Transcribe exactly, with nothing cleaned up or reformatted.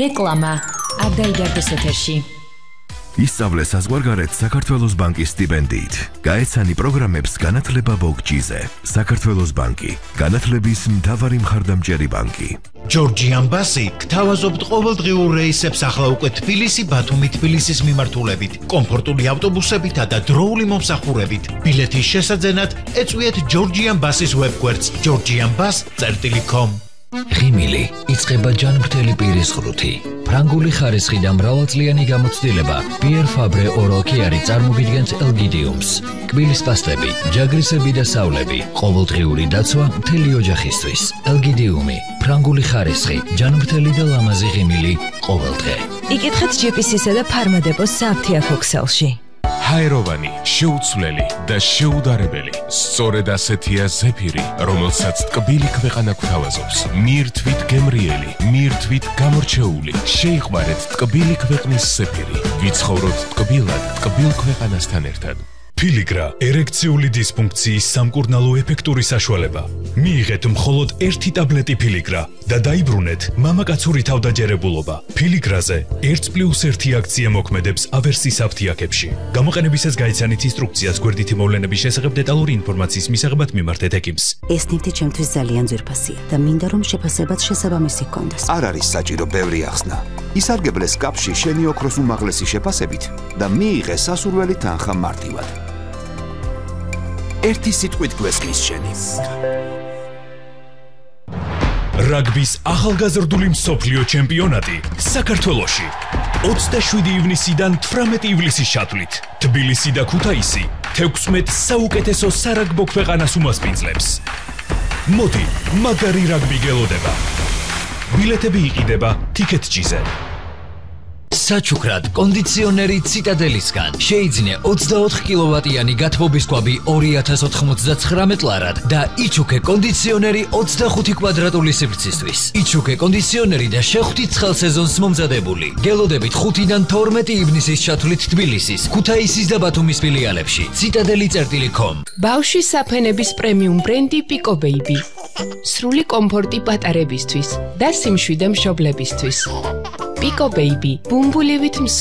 რეკლამა არ დაიდარდეს ეთერში. ისწავლე საზღვარგარეთ საქართველოს ბანკის სტიპენდიით. გაეცანი პროგრამებს განათლება ბოგჯიზე. საქართველოს ბანკი, განათლების მთავარი მხარდამჭერი ბანკი. ჯორჯიან ბასი გთავაზობთ ყოველდღიურ რეისებს ახლა უკვე თბილისი, ბათუმი, თბილისის მიმართულებით, კომფორტული ავტობუსებითა და დროული მომსახურებით. ბილეთის შესაძენად ეწვიეთ ჯორჯიან ბასის ვებგვერდს georgian bus dot com. ღიმილი იწყება ჯანმრთელი პირის ღრუთი. ფრანგული ხარისხი და მრავალწლიანი გამოცდილება Pierre Fabre Oral Care წარმოგიდგენთ ელგიდიუმს. კბილის პასტები, ჯაგრისები და სავლები, ყოველდღიური დაცვა მთელი ოჯახისთვის. ელგიდიუმი, ფრანგული ხარისხი, ჯანმრთელი და ლამაზი ღიმილი ყოველდღე. იკითხეთ ჯი პი სი-სა და ფარმადეპოს სააფთიაქო ქსელში. ჰაეროვანი, შეუცვლელი და შეუდარებელი. სწორედ ასეთია ზეფირი, რომელსაც ტკბილი ქვეყანა გვთავაზობს. მირთვით გემრიელი, მირთვით გამორჩეული. შეიყვარეთ ტკბილი ქვეყნის ზეფირი. ვიცხოვროთ ტკბილად, ტკბილ ქვეყანასთან ერთად. Filigra ერექციული დისფუნქციის სამკურნალო ეფექტური საშუალება. მიიღეთ მხოლოდ ერთი ტაბლეტი Filigra და დაიბრუნეთ მამაკაცური თავდაჯერებულობა. Filigrაზე ერთ პლუს ერთი აქცია მოქმედებს ავერსის აფთიაქებში. გამოყენებისას გაიცანით ინსტრუქციას გვერდითი მოვლენების შესახებ დეტალური ინფორმაციის მისაღებად მიმართეთ ექიმს. ეს ნივთი ჩემთვის ძალიან ძვირფასია და მინდა რომ შეფასებაც შესაბამისი ჰქონდეს. არ არის საჭირო ბევრი ახსნა. ისარგებლეს კაფში შენი ოქროს უმაღლესი შეფასებით და მიიღე სასურველი თანხა მარტივად. ერთი სიტყვით გვესმის შენი. რაგბის ახალგაზრდული მსოფლიო ჩემპიონატი საქართველოში. ოცდაშვიდი ივნისიდან თვრამეტი ივლისის ჩათვლით. თბილისი და ქუთაისი თექვსმეტ საუკეთესო სარაგბო ქვეყანას უმასპინძლებს. მოდი, მაგარი რაგბი გელოდება. ბილეთები იყიდება TicketJet-ზე. საჩუქრად კონდიციონერი ციტადელისგან შეიძინე ოცდაოთხ კილოვატიანი გათბობის კვაბი ორი ათას ოთხმოცდაცხრამეტ ლარად და იჩუქე კონდიციონერი ოცდახუთი კვადრატული სივრცისთვის. იჩუქე კონდიციონერი და შეხვდით ცხელ სეზონს მომზადებული. გელოდებით ხუთიდან თორმეტი ივნისის ჩათვლით თბილისის, ქუთაისის და ბათუმის ფილიალებში. ციტადელი წერტილი com. ბავშვის საფენების პრემიუმ ბრენდი Pico Baby. სრული კომფორტი პატარებისთვის და სიმშვიდე მშობლებისთვის. Pico Baby. ბუმბულივით